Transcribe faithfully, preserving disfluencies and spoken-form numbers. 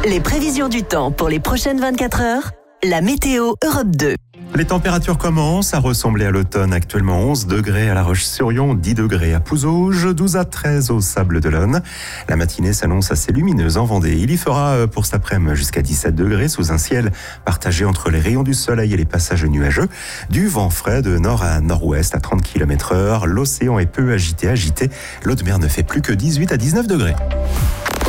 Les prévisions du temps pour les prochaines vingt-quatre heures, la météo Europe deux. Les températures commencent à ressembler à l'automne. Actuellement onze degrés à La Roche-sur-Yon, dix degrés à Pouzauges, douze à treize au Sables-d'Olonne. La matinée s'annonce assez lumineuse en Vendée. Il y fera pour cet après-midi jusqu'à dix-sept degrés sous un ciel partagé entre les rayons du soleil et les passages nuageux. Du vent frais de nord à nord-ouest à trente kilomètres heure. L'océan est peu agité, agité. L'eau de mer ne fait plus que dix-huit à dix-neuf degrés.